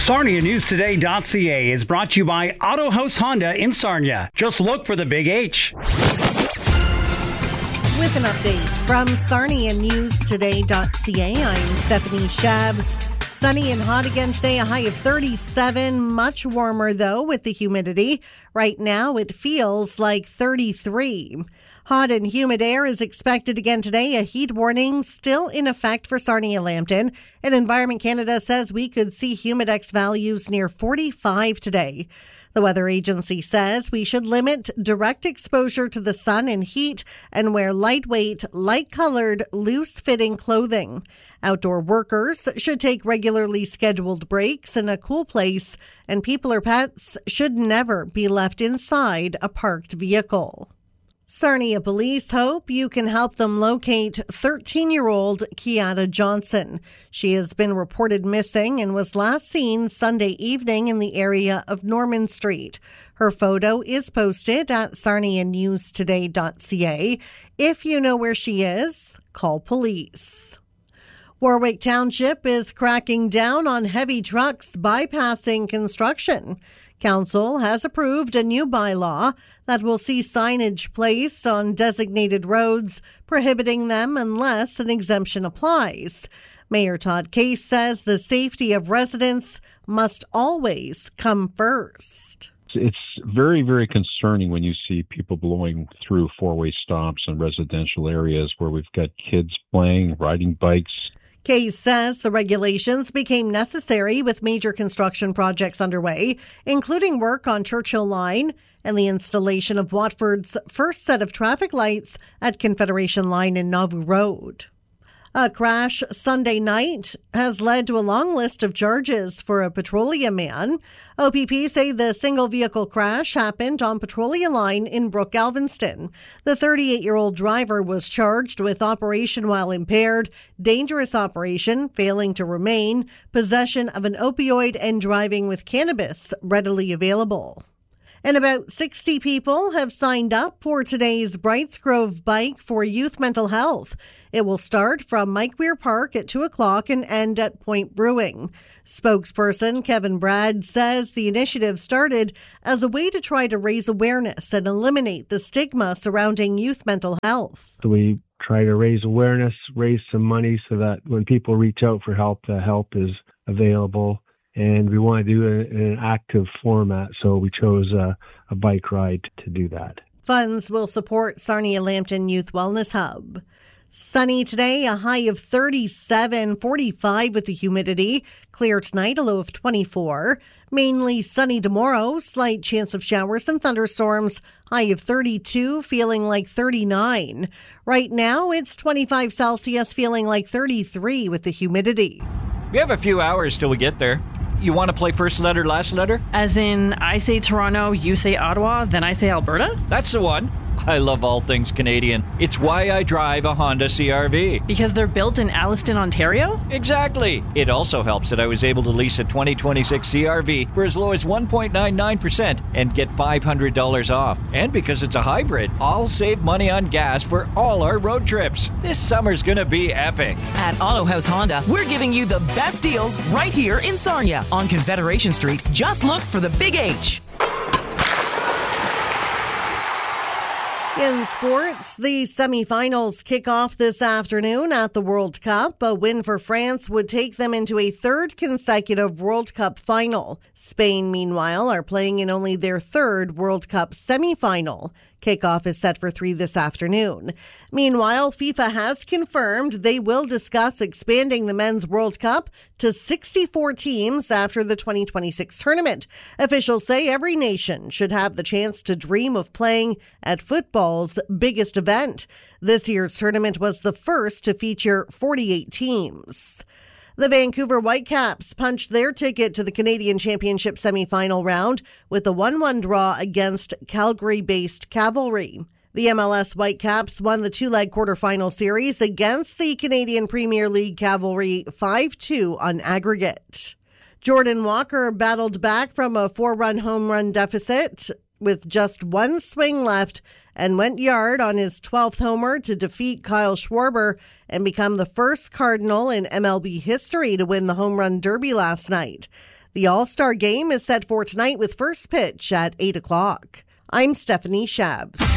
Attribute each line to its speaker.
Speaker 1: SarniaNewsToday.ca is brought to you by Auto House Honda in Sarnia. Just look for the Big H.
Speaker 2: With an update from SarniaNewsToday.ca, I'm Stephanie Shabs. Sunny and hot again today, a high of 37. Much warmer, though, with the humidity. Right now, it feels like 33. Hot and humid air is expected again today. A heat warning still in effect for Sarnia-Lambton. And Environment Canada says we could see humidex values near 45 today. The weather agency says we should limit direct exposure to the sun and heat and wear lightweight, light-colored, loose-fitting clothing. Outdoor workers should take regularly scheduled breaks in a cool place, and people or pets should never be left inside a parked vehicle. Sarnia police hope you can help them locate 13-year-old Kiata Johnson. She has been reported missing and was last seen Sunday evening in the area of Norman Street. Her photo is posted at sarnianewstoday.ca. If you know where she is, call police. Warwick Township is cracking down on heavy trucks bypassing construction. Council has approved a new bylaw that will see signage placed on designated roads prohibiting them unless an exemption applies. Mayor Todd Case says the safety of residents must always come first.
Speaker 3: It's very, very concerning when you see people blowing through four-way stops in residential areas where we've got kids playing, riding bikes.
Speaker 2: Case says the regulations became necessary with major construction projects underway, including work on Churchill Line and the installation of Watford's first set of traffic lights at Confederation Line and Nauvoo Road. A crash Sunday night has led to a long list of charges for a Petrolia man. OPP say the single vehicle crash happened on Petrolia Line in Brook Galveston. The 38-year-old driver was charged with operation while impaired, dangerous operation, failing to remain, possession of an opioid, and driving with cannabis readily available. And about 60 people have signed up for today's Brights Grove Bike for Youth Mental Health. It will start from Mike Weir Park at 2 o'clock and end at Point Brewing. Spokesperson Kevin Brad says the initiative started as a way to try to raise awareness and eliminate the stigma surrounding youth mental health.
Speaker 4: We try to raise awareness, raise some money so that when people reach out for help, the help is available. And we want to do it in an active format, so we chose a bike ride to do that.
Speaker 2: Funds will support Sarnia-Lambton Youth Wellness Hub. Sunny today, a high of 37, 45 with the humidity. Clear tonight, a low of 24. Mainly sunny tomorrow, slight chance of showers and thunderstorms. High of 32, feeling like 39. Right now, it's 25 Celsius, feeling like 33 with the humidity.
Speaker 5: We have a few hours till we get there. You want to play first letter, last letter?
Speaker 6: As in, I say Toronto, you say Ottawa, then I say Alberta?
Speaker 5: That's the one. I love all things Canadian. It's why I drive a Honda CR-V.
Speaker 6: Because they're built in Alliston, Ontario?
Speaker 5: Exactly. It also helps that I was able to lease a 2026 CR-V for as low as 1.99% and get $500 off. And because it's a hybrid, I'll save money on gas for all our road trips. This summer's gonna be epic.
Speaker 7: At Auto House Honda, we're giving you the best deals right here in Sarnia. On Confederation Street, just look for the Big H.
Speaker 2: In sports, the semifinals kick off this afternoon at the World Cup. A win for France would take them into a third consecutive World Cup final. Spain, meanwhile, are playing in only their third World Cup semifinal. Kickoff is set for 3 this afternoon. Meanwhile, FIFA has confirmed they will discuss expanding the Men's World Cup to 64 teams after the 2026 tournament. Officials say every nation should have the chance to dream of playing at football's biggest event. This year's tournament was the first to feature 48 teams. The Vancouver Whitecaps punched their ticket to the Canadian Championship semifinal round with a 1-1 draw against Calgary-based Cavalry. The MLS Whitecaps won the two-leg quarterfinal series against the Canadian Premier League Cavalry 5-2 on aggregate. Jordan Walker battled back from a 4-run home run deficit with just one swing left and went yard on his 12th homer to defeat Kyle Schwarber and become the first Cardinal in MLB history to win the Home Run Derby last night. The All-Star Game is set for tonight with first pitch at 8 o'clock. I'm Stephanie Shabs.